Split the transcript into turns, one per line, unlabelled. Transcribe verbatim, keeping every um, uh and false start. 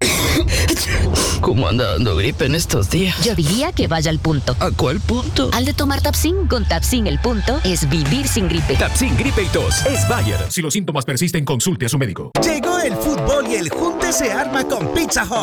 ¿Cómo anda dando gripe en estos días?
Yo diría que vaya al punto.
¿A cuál punto?
Al de tomar Tapsin. Con Tapsin el punto es vivir sin gripe.
Tapsin gripe y tos es Bayer. Si los síntomas persisten, consulte a su médico.
Llegó el fútbol y el junte se arma con Pizza Hut.